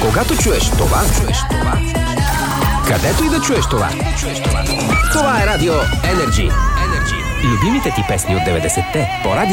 Когато чуеш това, където и да чуеш това. Това е Радио Energy. Любимите ти песни от 90-те по Радио